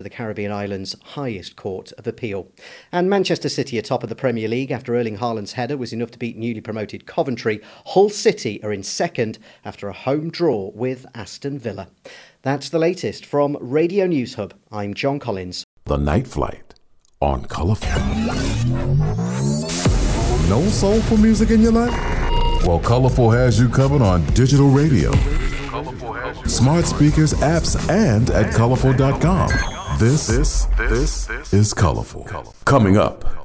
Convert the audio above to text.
the Caribbean islands' highest court of appeal. And Manchester City are top of the Premier League after Erling Haaland's header was enough to beat newly promoted Coventry. Hull City are in second after a home draw with Aston Villa. That's the latest from Radio News Hub. I'm John Collins. The Night Flight on Colourful. No soulful music in your life? Well, Colourful has you covered on digital radio, smart speakers, apps, and at colourful.com. This is Colourful. Coming up,